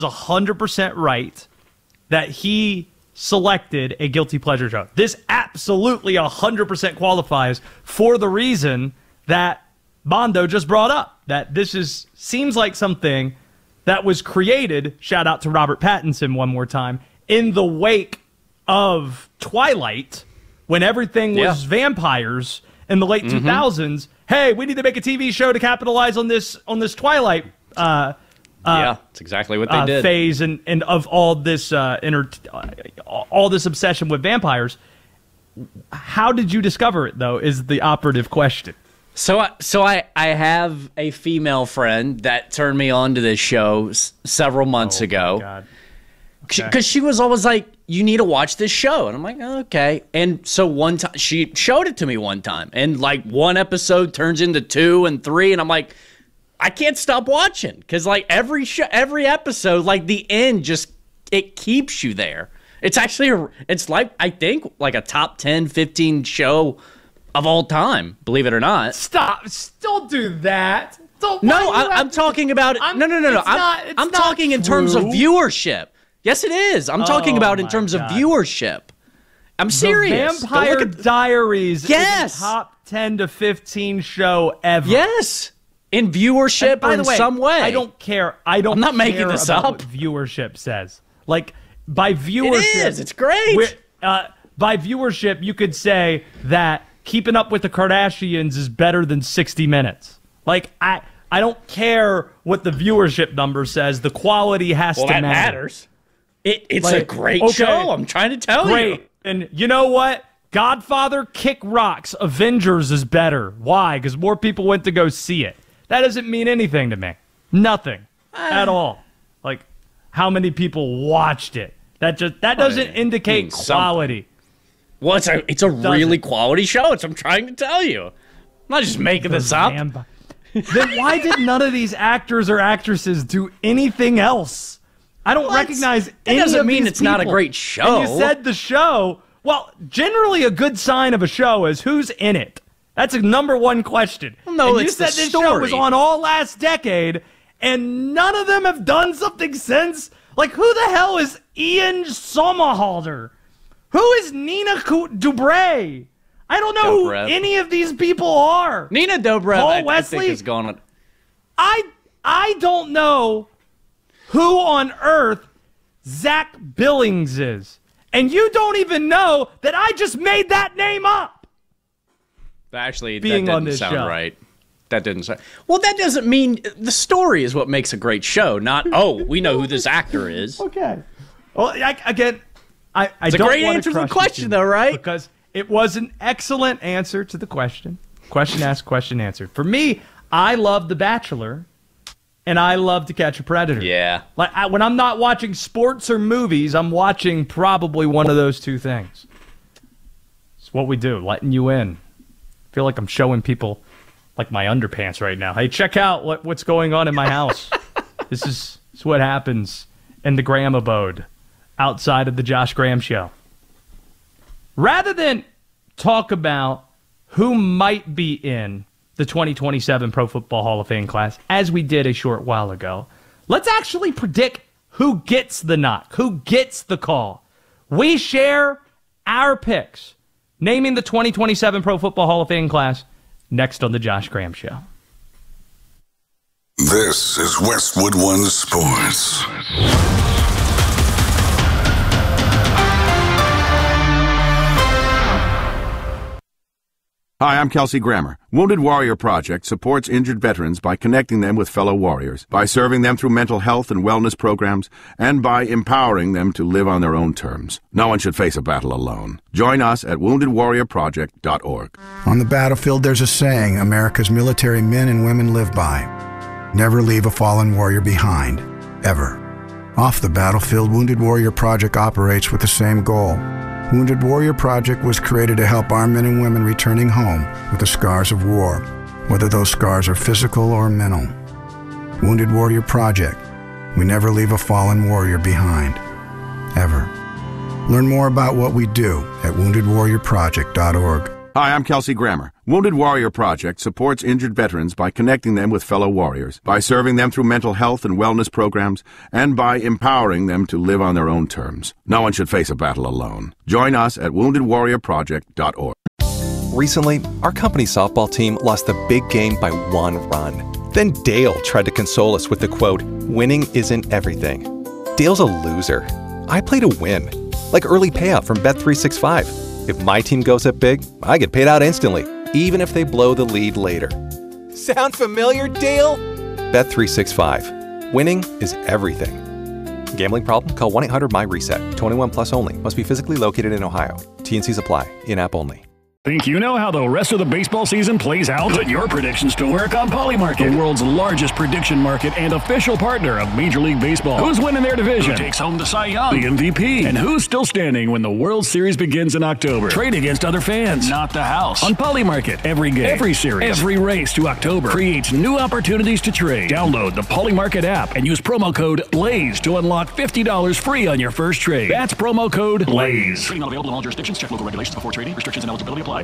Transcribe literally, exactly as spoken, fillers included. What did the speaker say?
one hundred percent right that he selected a guilty pleasure show. This absolutely one hundred percent qualifies for the reason that Bondo just brought up, that this is seems like something that was created, shout out to Robert Pattinson one more time, in the wake of Twilight, when everything was yeah. vampires in the late mm-hmm. two thousands. Hey, we need to make a T V show to capitalize on this on this Twilight uh, uh, yeah, that's exactly what they uh, did. phase and, and of all this uh, inter- uh, all this obsession with vampires. How did you discover it, though, is the operative question. So, I, so I, I have a female friend that turned me on to this show s- several months oh, ago. My God. Okay. Because she, she was always like, you need to watch this show. And I'm like, oh, okay. And so one time, she showed it to me one time. And like one episode turns into two and three. And I'm like, I can't stop watching. Because like every show, every episode, like the end just, it keeps you there. It's actually, a, it's like, I think, like a top ten, fifteen show of all time, believe it or not. Stop. Don't do that. Don't, no, I, I'm talking about it. I'm, no, no, no, no. it's I'm, not, it's I'm not talking true. in terms of viewership. Yes, it is. I'm talking oh about in terms God. of viewership. I'm serious. The Vampire at, Diaries yes. is a top ten to fifteen show ever. Yes. In viewership by or the in way, some way. I don't care. I don't I'm not care making this about up. What viewership says. Like, by viewership. It is. It's great. Uh, by viewership, you could say that Keeping Up with the Kardashians is better than sixty minutes. Like, I I don't care what the viewership number says. The quality has well, to that matter. matters. It, it's like, a great okay, show. I'm trying to tell great. you. Great. And you know what? Godfather Kick Rocks. Avengers is better. Why? Because more people went to go see it. That doesn't mean anything to me. Nothing. Uh, at all. Like, how many people watched it? That just that doesn't well, indicate quality. Something. Well, it's a, it's a really quality show. It's, I'm trying to tell you. I'm not just making the this up. Vamp- then why did none of these actors or actresses do anything else? I don't what? recognize that any doesn't of mean these it's people. not a great show. And you said the show. Well, generally a good sign of a show is who's in it. That's a number one question. Well, no, and it's you said the this story. show was on all last decade, and none of them have done something since. Like, who the hell is Ian Somerhalder? Who is Nina Dobrev? I don't know Dobrev. who any of these people are. Nina Dobrev, Paul I, Wesley, I think is going on. I I don't know who on earth Zach Billings is. And you don't even know that I just made that name up. Actually, Being that on didn't this sound show. right. That didn't sound... Well, that doesn't mean... The story is what makes a great show, not, oh, we know who this actor is. Okay. Well, I, again, I, I it's don't a great want answer to to the question, though, right? Because it was an excellent answer to the question. Question asked, question answered. For me, I love The Bachelor, and I love To Catch a Predator. Yeah. Like I, when I'm not watching sports or movies, I'm watching probably one of those two things. It's what we do, letting you in. I feel like I'm showing people like my underpants right now. Hey, check out what, what's going on in my house. This is, this is what happens in the Graham abode outside of the Josh Graham Show. Rather than talk about who might be in the twenty twenty-seven Pro Football Hall of Fame class, as we did a short while ago, let's actually predict who gets the knock, who gets the call. We share our picks, naming the twenty twenty-seven Pro Football Hall of Fame class, next on the Josh Graham Show. This is Westwood One Sports. Hi, I'm Kelsey Grammer. Wounded Warrior Project supports injured veterans by connecting them with fellow warriors, by serving them through mental health and wellness programs, and by empowering them to live on their own terms. No one should face a battle alone. Join us at wounded warrior project dot org. On the battlefield, there's a saying America's military men and women live by. Never leave a fallen warrior behind, ever. Off the battlefield, Wounded Warrior Project operates with the same goal. Wounded Warrior Project was created to help our men and women returning home with the scars of war, whether those scars are physical or mental. Wounded Warrior Project. We never leave a fallen warrior behind, ever. Learn more about what we do at wounded warrior project dot org. Hi, I'm Kelsey Grammer. Wounded Warrior Project supports injured veterans by connecting them with fellow warriors, by serving them through mental health and wellness programs, and by empowering them to live on their own terms. No one should face a battle alone. Join us at wounded warrior project dot org. Recently, our company's softball team lost the big game by one run. Then Dale tried to console us with the quote, "Winning isn't everything." Dale's a loser. I play to win. Like early payout from Bet three sixty-five. If my team goes up big, I get paid out instantly, even if they blow the lead later. Sound familiar, Dale? Bet three sixty-five. Winning is everything. Gambling problem? Call one eight hundred my reset. twenty-one plus only. Must be physically located in Ohio. T N Cs apply. In-app only. Think you know how the rest of the baseball season plays out? Put your predictions to work on Polymarket, the world's largest prediction market and official partner of Major League Baseball. Who's winning their division? Who takes home the Cy Young, the M V P? And who's still standing when the World Series begins in October? Trade against other fans, not the house. On Polymarket, every game, every series, every race to October creates new opportunities to trade. Download the Polymarket app and use promo code BLAZE to unlock fifty dollars free on your first trade. That's promo code BLAZE. Trading not available in all jurisdictions. Check local regulations before trading. Restrictions and eligibility apply.